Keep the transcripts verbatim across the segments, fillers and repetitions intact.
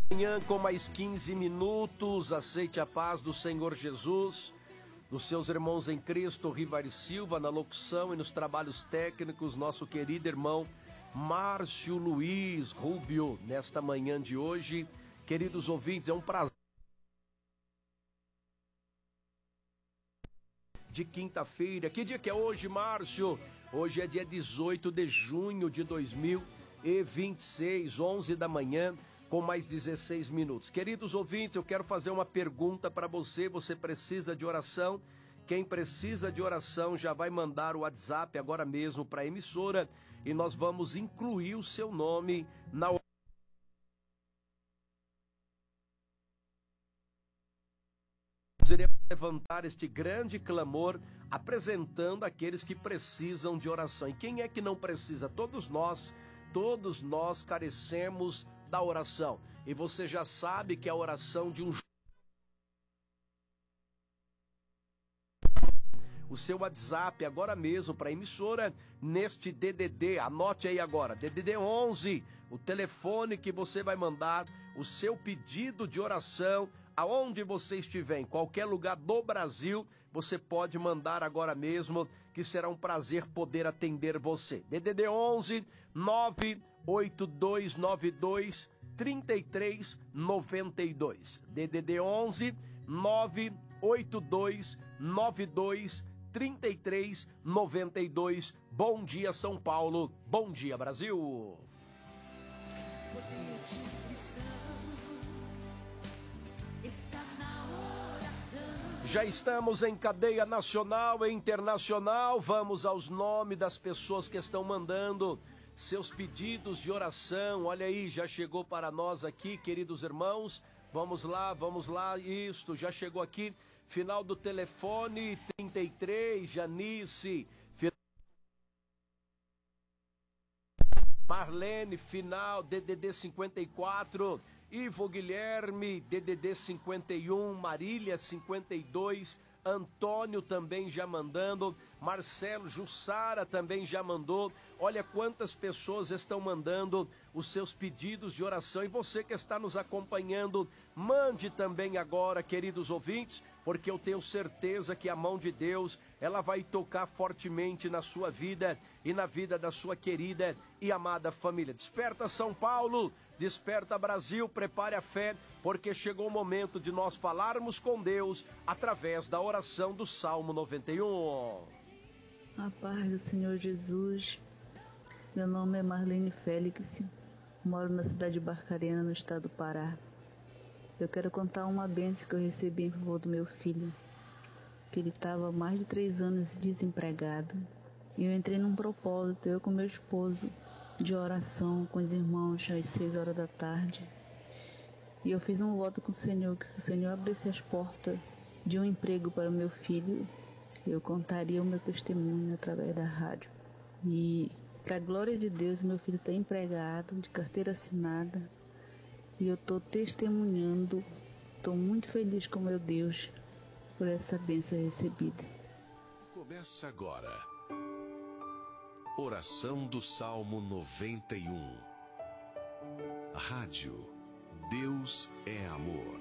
Manhã com mais quinze minutos, aceite a paz do Senhor Jesus, dos seus irmãos em Cristo, Rivari Silva, na locução e nos trabalhos técnicos, nosso querido irmão Márcio Luiz Rubio, nesta manhã de hoje. Queridos ouvintes, é um prazer. De quinta-feira, que dia que é hoje, Márcio? Hoje é dia dezoito de junho de dois mil e vinte e seis, onze da manhã, com mais dezesseis minutos. Queridos ouvintes, eu quero fazer uma pergunta para você. Você precisa de oração? Quem precisa de oração já vai mandar o WhatsApp agora mesmo para a emissora e nós vamos incluir o seu nome na oração. Iremos levantar este grande clamor, apresentando aqueles que precisam de oração. E quem é que não precisa? Todos nós, todos nós carecemos da oração. E você já sabe que a oração de um... O seu WhatsApp agora mesmo para a emissora, neste D D D, anote aí agora, D D D onze, o telefone que você vai mandar o seu pedido de oração, aonde você estiver, em qualquer lugar do Brasil, você pode mandar agora mesmo, que será um prazer poder atender você. D D D onze, nove oito dois nove dois, três três nove dois. D D D onze, nove oito dois nove dois, três três nove dois. Bom dia, São Paulo. Bom dia, Brasil. Já estamos em cadeia nacional e internacional. Vamos aos nomes das pessoas que estão mandando seus pedidos de oração. Olha aí, já chegou para nós aqui, queridos irmãos. Vamos lá, vamos lá, isto, já chegou aqui. Final do telefone, trinta e três, Janice. Marlene, final, D D D cinquenta e quatro. Ivo Guilherme, D D D cinquenta e um. Marília, cinquenta e dois. Antônio também já mandando. Marcelo Jussara também já mandou. Olha quantas pessoas estão mandando os seus pedidos de oração. E você que está nos acompanhando, mande também agora, queridos ouvintes, porque eu tenho certeza que a mão de Deus, ela vai tocar fortemente na sua vida e na vida da sua querida e amada família. Desperta, São Paulo! Desperta, Brasil, prepare a fé, porque chegou o momento de nós falarmos com Deus através da oração do Salmo noventa e um. A paz do Senhor Jesus. Meu nome é Marlene Félix, moro na cidade de Barcarena, no estado do Pará. Eu quero contar uma bênção que eu recebi em favor do meu filho, que ele estava há mais de três anos desempregado. E eu entrei num propósito, eu com meu esposo, de oração com os irmãos às seis horas da tarde. E eu fiz um voto com o Senhor, que se o Senhor abrisse as portas de um emprego para o meu filho, eu contaria o meu testemunho através da rádio. E, para a glória de Deus, meu filho está empregado, de carteira assinada, e eu estou testemunhando, estou muito feliz com meu Deus por essa bênção recebida. Começa agora. Oração do Salmo noventa e um. Rádio Deus é Amor.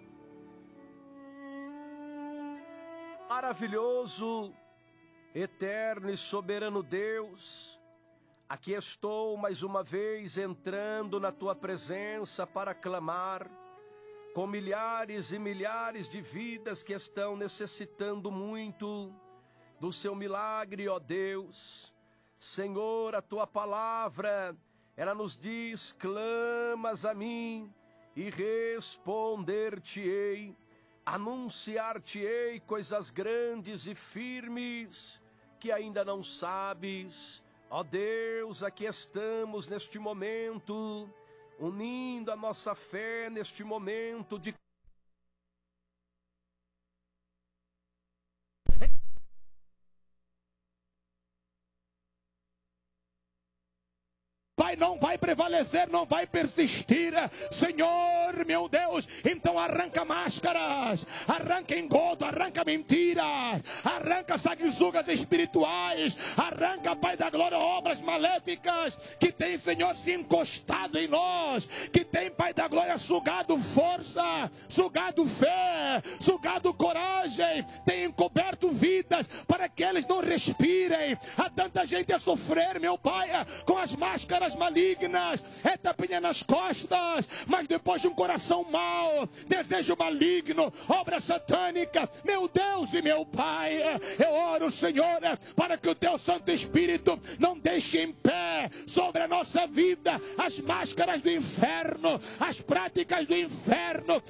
Maravilhoso, eterno e soberano Deus, aqui estou mais uma vez entrando na tua presença para clamar com milhares e milhares de vidas que estão necessitando muito do seu milagre, ó Deus. Senhor, a tua palavra, ela nos diz: clamas a mim e responder-te-ei, anunciar-te-ei coisas grandes e firmes que ainda não sabes. Ó Deus, aqui estamos neste momento, unindo a nossa fé neste momento de Pai, não vai prevalecer, não vai persistir. Senhor, meu Deus, então arranca máscaras, arranca engodo, arranca mentiras, arranca sanguessugas espirituais, arranca, Pai da glória, obras maléficas que tem, Senhor, se encostado em nós, que tem, Pai da glória, sugado força, sugado fé, sugado coragem, tem encoberto vidas para que eles não respirem. Há tanta gente a sofrer, meu Pai, com as máscaras malignas, é tapinha nas costas, mas depois de um coração mau, desejo maligno, obra satânica. Meu Deus e meu Pai, eu oro, Senhor, para que o Teu Santo Espírito não deixe em pé sobre a nossa vida as máscaras do inferno, as práticas do inferno,